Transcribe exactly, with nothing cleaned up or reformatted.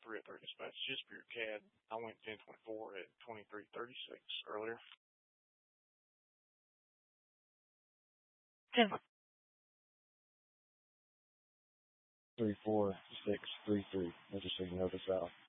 three oh three dispatch. Just for your C A D. I went ten twenty-four at twenty-three thirty-six earlier. ten. three four six three three. Just so you know this out.